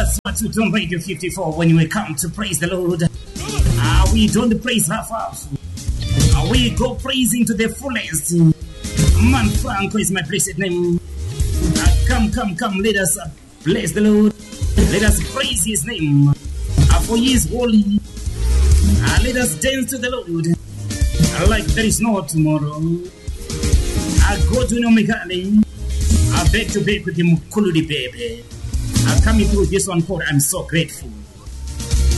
That's what we do on Radio 54 when we come to praise the Lord. We don't praise half. We go praising to the fullest. Man Franco is my blessed name. Come, let us bless the Lord. Let us praise his name. For he is holy. Let us dance to the Lord. Like there is no tomorrow. I go to Nomikali. I beg to beg with him, Kuludi baby. Coming through this one called I'm So Grateful.